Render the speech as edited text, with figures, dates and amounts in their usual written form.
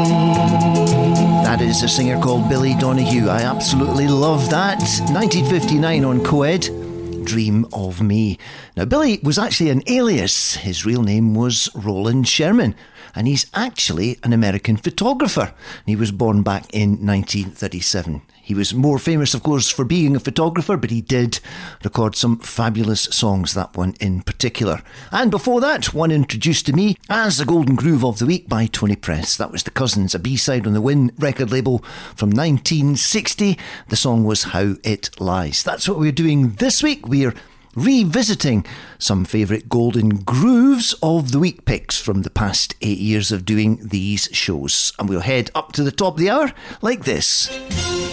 That is a singer called Billy Donahue. I absolutely love that. 1959 on Coed. Dream of Me. Now, Billy was actually an alias. His real name was Roland Sherman, and he's actually an American photographer. He was born back in 1937. He was more famous, of course, for being a photographer, but he did record some fabulous songs, that one in particular. And before that, one introduced to me as the Golden Groove of the Week by Tony Press. That was The Cousins, a B-side on the Win record label from 1960. The song was How It Lies. That's what we're doing this week. We're revisiting some favourite Golden Grooves of the Week picks from the past 8 years of doing these shows. And we'll head up to the top of the hour like this.